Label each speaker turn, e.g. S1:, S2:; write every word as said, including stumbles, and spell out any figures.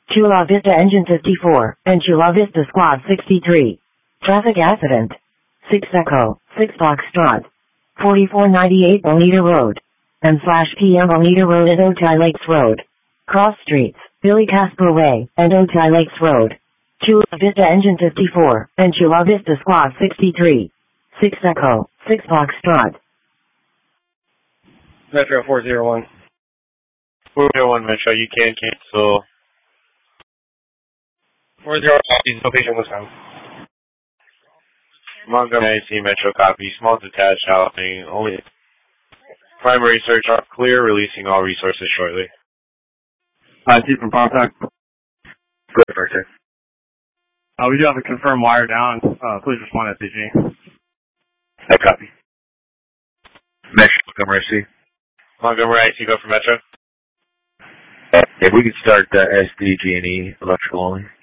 S1: Chula Vista Engine fifty-four, and Chula Vista Squad sixty-three. Traffic accident. six Echo, six Foxtrot. forty-four ninety-eight Bonita Road. M slash P M Bonita Road and Otay Lakes Road. Cross streets, Billy Casper Way, and Otay Lakes Road. Chula Vista Engine fifty-four, and Chula Vista Squad sixty-three. six Echo, six Foxtrot.
S2: Metro four zero one.
S3: four zero one Metro, you can cancel.
S2: four zero one copies, location was found.
S3: Montgomery I C Metro copy, small detached housing, only primary search off clear, releasing all resources shortly.
S4: I C from Pontoc.
S3: Good, Archer.
S4: Uh, we do have a confirmed wire down. Uh, please respond S C G.
S3: I copy. Metro, Montgomery I C. Montgomery I C, go for Metro.
S5: If we could start uh, S D, G and E, electrical only.